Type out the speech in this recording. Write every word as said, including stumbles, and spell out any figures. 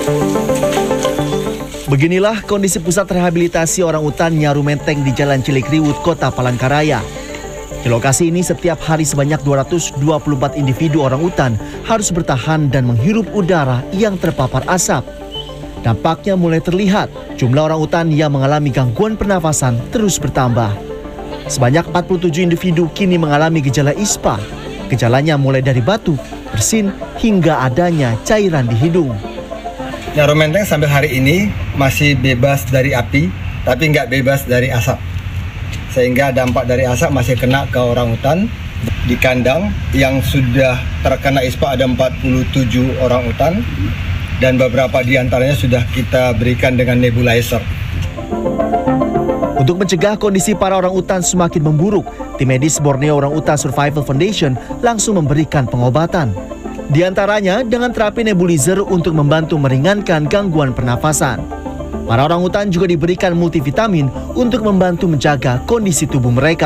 Beginilah kondisi pusat rehabilitasi orang utan Nyaru Menteng di Jalan Cilikriwut, Kota Palangkaraya. Di lokasi ini setiap hari sebanyak dua ratus dua puluh empat individu orang utan harus bertahan dan menghirup udara yang terpapar asap. Dampaknya mulai terlihat, jumlah orang utan yang mengalami gangguan pernafasan terus bertambah. Sebanyak empat puluh tujuh individu kini mengalami gejala ispa. Gejalanya mulai dari batuk, bersin, hingga adanya cairan di hidung. Nyaru Menteng sampai hari ini masih bebas dari api, tapi nggak bebas dari asap. Sehingga dampak dari asap masih kena ke orang utan. Di kandang yang sudah terkena ispa ada empat puluh tujuh orang utan, dan beberapa di antaranya sudah kita berikan dengan nebulizer. Untuk mencegah kondisi para orang utan semakin memburuk, tim medis Borneo Orang Utan Survival Foundation langsung memberikan pengobatan. Di antaranya dengan terapi nebulizer untuk membantu meringankan gangguan pernafasan. Para orang utan juga diberikan multivitamin untuk membantu menjaga kondisi tubuh mereka.